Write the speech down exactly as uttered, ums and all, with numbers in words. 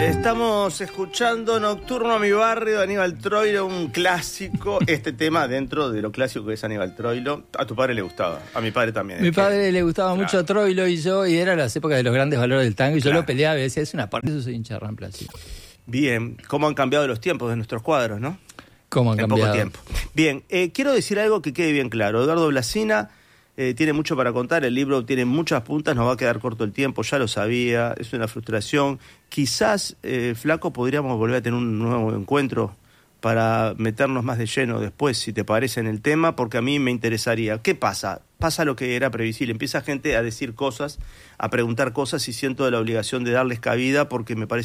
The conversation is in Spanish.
Estamos escuchando Nocturno a mi barrio de Aníbal Troilo, un clásico. Este tema dentro de lo clásico que es Aníbal Troilo. A tu padre le gustaba, a mi padre también. A mi padre que... le gustaba claro. mucho Troilo y yo, y era las épocas de los grandes valores del tango, y claro. yo lo peleaba y decía, es una parte, eso soy hincha de Rampla, sí. Bien, cómo han cambiado los tiempos de nuestros cuadros, ¿no? Cómo han en cambiado. poco tiempo. Bien, eh, quiero decir algo que quede bien claro. Eduardo Blasina eh, tiene mucho para contar, el libro tiene muchas puntas, nos va a quedar corto el tiempo, ya lo sabía, es una frustración. Quizás, eh, Flaco, podríamos volver a tener un nuevo encuentro para meternos más de lleno después, si te parece, en el tema, porque a mí me interesaría. ¿Qué pasa? Pasa lo que era previsible, empieza gente a decir cosas, a preguntar cosas, y siento la obligación de darles cabida porque me parece